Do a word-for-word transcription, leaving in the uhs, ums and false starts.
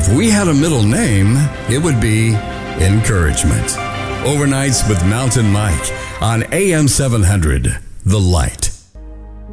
If we had a middle name, it would be Encouragement. Overnights with Mountain Mike on A M seven hundred, The Light.